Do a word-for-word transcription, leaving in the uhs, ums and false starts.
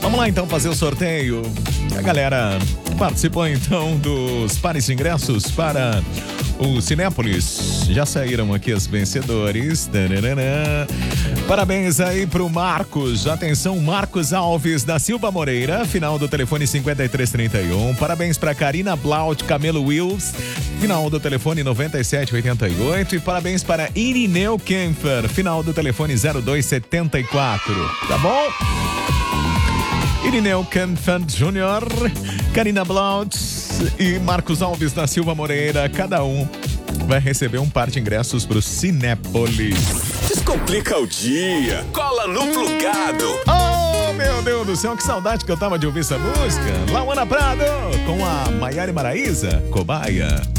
Vamos lá então fazer o sorteio. A galera participou então dos pares de ingressos para o Cinépolis. Já saíram aqui os vencedores. Tararana. Parabéns aí pro Marcos. Atenção, Marcos Alves da Silva Moreira, final do telefone cinquenta e três trinta e um. Parabéns pra Karina Blaut Camelo Wills, final do telefone noventa e sete oitenta e oito. E parabéns para Irineu Kempfer, final do telefone zero dois setenta e quatro. Tá bom? Irineu Kempfer Júnior, Karina Blaut e Marcos Alves da Silva Moreira, cada um vai receber um par de ingressos pro Cinépolis. Descomplica o dia, cola no Plugado. Oh, meu Deus do céu, que saudade que eu tava de ouvir essa música. Lauana Prado com a Maiara e Maraísa, Cobaia.